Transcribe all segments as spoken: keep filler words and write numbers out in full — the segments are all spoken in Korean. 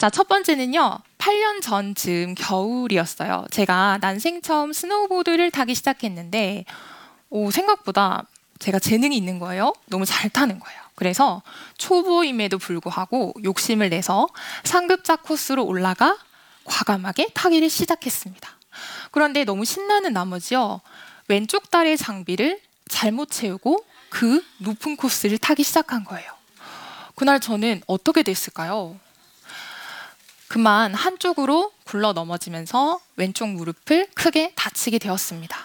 자, 첫 번째는요. 팔 년 전쯤 겨울이었어요. 제가 난생 처음 스노우보드를 타기 시작했는데 오, 생각보다 제가 재능이 있는 거예요. 너무 잘 타는 거예요. 그래서 초보임에도 불구하고 욕심을 내서 상급자 코스로 올라가 과감하게 타기를 시작했습니다. 그런데 너무 신나는 나머지요. 왼쪽 다리의 장비를 잘못 채우고 그 높은 코스를 타기 시작한 거예요. 그날 저는 어떻게 됐을까요? 그만 한쪽으로 굴러 넘어지면서 왼쪽 무릎을 크게 다치게 되었습니다.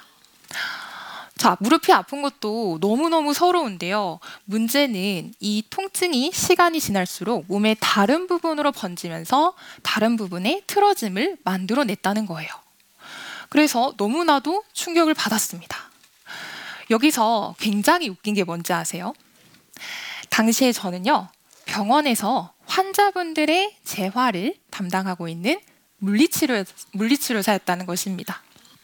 자, 무릎이 아픈 것도 너무너무 서러운데요. 문제는 이 통증이 시간이 지날수록 몸의 다른 부분으로 번지면서 다른 부분에 틀어짐을 만들어냈다는 거예요. 그래서 너무나도 충격을 받았습니다. 여기서 굉장히 웃긴 게 뭔지 아세요? 당시에 저는요, 병원에서 환자분들의 재활을 담당하고 있는 물리치료, 물리치료사였다는 것입니다.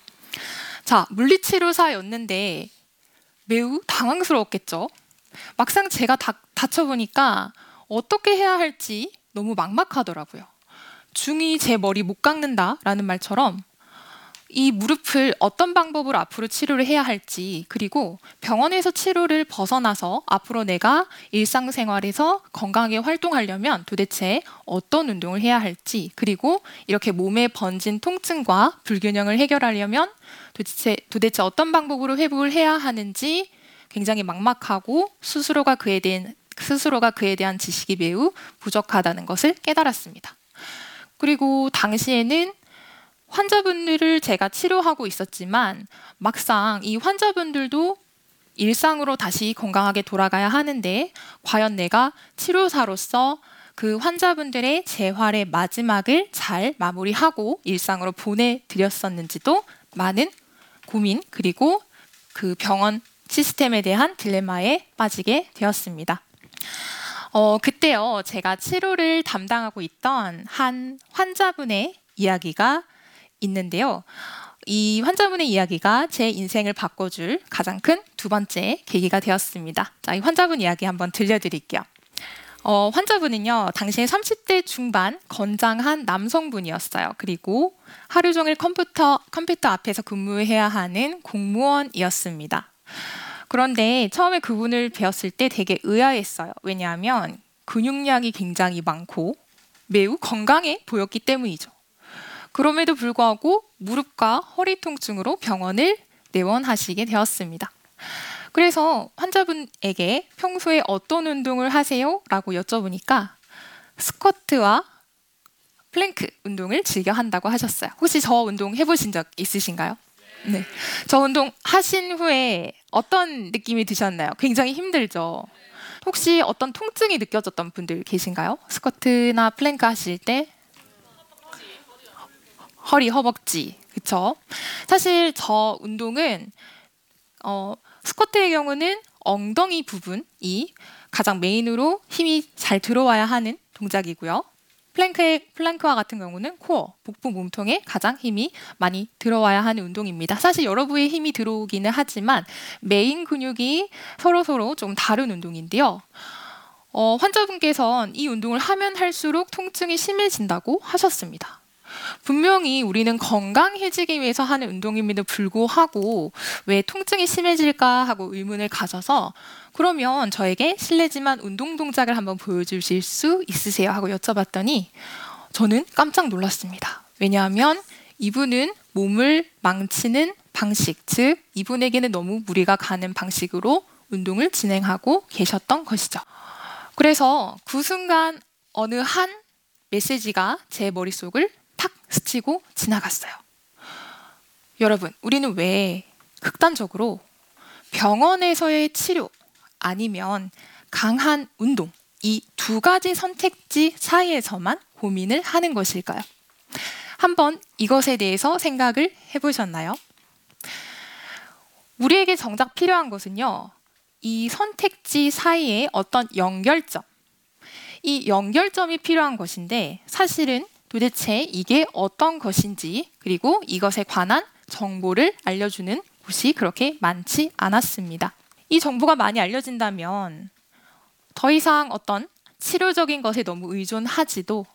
자, 물리치료사였는데 매우 당황스러웠겠죠? 막상 제가 다, 다쳐보니까 어떻게 해야 할지 너무 막막하더라고요. 중이 제 머리 못 깎는다라는 말처럼 이 무릎을 어떤 방법으로 앞으로 치료를 해야 할지, 그리고 병원에서 치료를 벗어나서 앞으로 내가 일상생활에서 건강하게 활동하려면 도대체 어떤 운동을 해야 할지, 그리고 이렇게 몸에 번진 통증과 불균형을 해결하려면 도대체, 도대체 어떤 방법으로 회복을 해야 하는지 굉장히 막막하고 스스로가 그에 대한, 스스로가 그에 대한 지식이 매우 부족하다는 것을 깨달았습니다. 그리고 당시에는 환자분들을 제가 치료하고 있었지만 막상 이 환자분들도 일상으로 다시 건강하게 돌아가야 하는데 과연 내가 치료사로서 그 환자분들의 재활의 마지막을 잘 마무리하고 일상으로 보내드렸었는지도 많은 고민, 그리고 그 병원 시스템에 대한 딜레마에 빠지게 되었습니다. 어, 그때요, 제가 치료를 담당하고 있던 한 환자분의 이야기가 있는데요. 이 환자분의 이야기가 제 인생을 바꿔줄 가장 큰 두 번째 계기가 되었습니다. 자, 이 환자분 이야기 한번 들려드릴게요. 어, 환자분은요, 당시에 삼십 대 중반 건장한 남성분이었어요. 그리고 하루 종일 컴퓨터, 컴퓨터 앞에서 근무해야 하는 공무원이었습니다. 그런데 처음에 그분을 뵈었을 때 되게 의아했어요. 왜냐하면 근육량이 굉장히 많고 매우 건강해 보였기 때문이죠. 그럼에도 불구하고 무릎과 허리 통증으로 병원을 내원하시게 되었습니다. 그래서 환자분에게 평소에 어떤 운동을 하세요? 라고 여쭤보니까 스쿼트와 플랭크 운동을 즐겨 한다고 하셨어요. 혹시 저 운동 해보신 적 있으신가요? 네. 저 운동 하신 후에 어떤 느낌이 드셨나요? 굉장히 힘들죠? 혹시 어떤 통증이 느껴졌던 분들 계신가요? 스쿼트나 플랭크 하실 때? 허리, 허벅지, 그쵸? 사실 저 운동은 어, 스쿼트의 경우는 엉덩이 부분이 가장 메인으로 힘이 잘 들어와야 하는 동작이고요. 플랭크의, 플랭크와 같은 경우는 코어, 복부 몸통에 가장 힘이 많이 들어와야 하는 운동입니다. 사실 여러 부위에 힘이 들어오기는 하지만 메인 근육이 서로서로 좀 다른 운동인데요. 어, 환자분께서는 이 운동을 하면 할수록 통증이 심해진다고 하셨습니다. 분명히 우리는 건강해지기 위해서 하는 운동임에도 불구하고 왜 통증이 심해질까 하고 의문을 가져서 그러면 저에게 실례지만 운동 동작을 한번 보여주실 수 있으세요? 하고 여쭤봤더니 저는 깜짝 놀랐습니다. 왜냐하면 이분은 몸을 망치는 방식, 즉 이분에게는 너무 무리가 가는 방식으로 운동을 진행하고 계셨던 것이죠. 그래서 그 순간 어느 한 메시지가 제 머릿속을 탁 스치고 지나갔어요. 여러분, 우리는 왜 극단적으로 병원에서의 치료 아니면 강한 운동, 이 두 가지 선택지 사이에서만 고민을 하는 것일까요? 한번 이것에 대해서 생각을 해보셨나요? 우리에게 정작 필요한 것은요, 이 선택지 사이에 어떤 연결점, 이 연결점이 필요한 것인데 사실은 도대체 이게 어떤 것인지 그리고 이것에 관한 정보를 알려주는 곳이 그렇게 많지 않았습니다. 이 정보가 많이 알려진다면 더 이상 어떤 치료적인 것에 너무 의존하지도